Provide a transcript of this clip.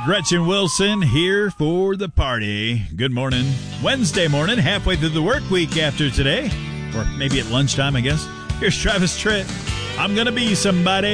Gretchen Wilson here for the party. Good morning. Wednesday morning, halfway through the work week after today. Or maybe at lunchtime, I guess. Here's Travis Tritt. I'm gonna be somebody.